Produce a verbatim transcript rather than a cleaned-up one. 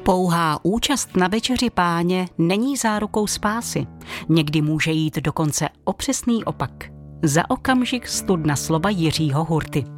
Pouhá účast na večeři Páně není zárukou spásy. Někdy může jít dokonce o přesný opak. Za okamžik studna slova Jiřího Hurty.